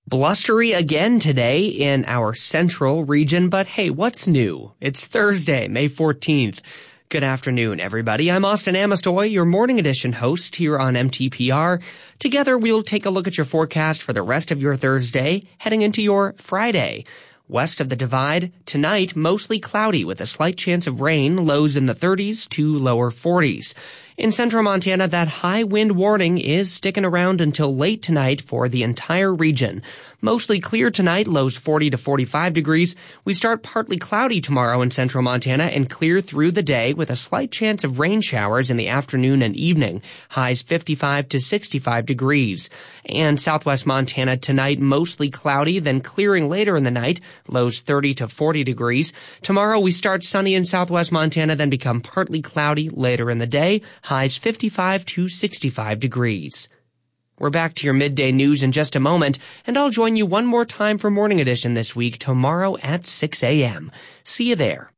Blustery again today in our central region, but hey, what's new? It's Thursday, May 14th. Good afternoon, everybody. I'm Austin Amestoy, your morning edition host here on MTPR. Together, we'll take a look at your forecast for the rest of your Thursday, heading into your Friday. West of the Divide, tonight, mostly cloudy with a slight chance of rain, lows in the 30s to lower 40s. In central Montana, that high wind warning is sticking around until late tonight for the entire region. Mostly clear tonight, lows 40 to 45 degrees. We start partly cloudy tomorrow in central Montana and clear through the day with a slight chance of rain showers in the afternoon and evening. Highs 55 to 65 degrees. And southwest Montana tonight, mostly cloudy, then clearing later in the night, lows 30 to 40 degrees. Tomorrow we start sunny in southwest Montana, then become partly cloudy later in the day. Highs 55 to 65 degrees. We're back to your midday news in just a moment, and I'll join you one more time for Morning Edition this week tomorrow at 6 a.m. See you there.